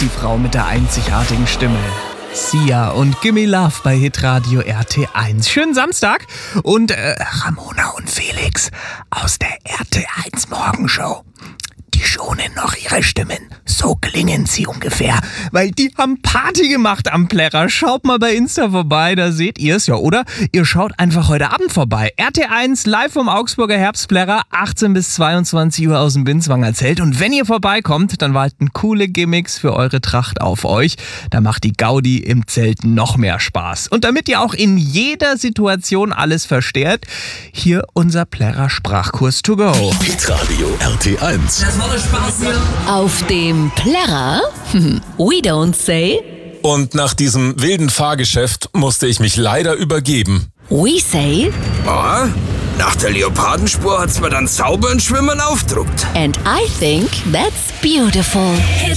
die Frau mit der einzigartigen Stimme. Sia und Gimme Love bei Hitradio RT1. Schönen Samstag und Ramona und Felix aus der RT1 Morgenshow. Die schonen noch ihre Stimmen. So klingen sie ungefähr, weil die haben Party gemacht am Plärrer. Schaut mal bei Insta vorbei, da seht ihr es ja, oder? Ihr schaut einfach heute Abend vorbei. RT1 live vom Augsburger Herbstplärrer, 18 bis 22 Uhr aus dem Binswanger Zelt. Und wenn ihr vorbeikommt, dann warten coole Gimmicks für eure Tracht auf euch. Da macht die Gaudi im Zelt noch mehr Spaß. Und damit ihr auch in jeder Situation alles versteht, hier unser Plärrer Sprachkurs to go. Hitradio RT1. Auf dem Plärrer? We don't say. Und nach diesem wilden Fahrgeschäft musste ich mich leider übergeben. We say. Oh, nach der Leopardenspur hat's mir dann sauber ins Schwimmen aufgedruckt. And I think that's beautiful.